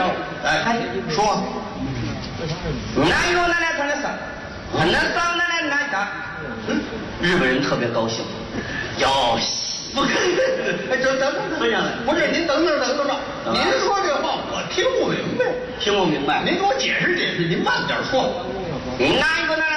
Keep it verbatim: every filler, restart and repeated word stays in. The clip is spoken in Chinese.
了。哎，说， 俺有奶奶穿的上，俺那上奶奶俺家，日本人特别高兴，要不可以，哎，等等等等，不是您等等等等等，您说这话我听不明白， 听不明白， 您给我解释解释，您慢点说。 俺有奶奶。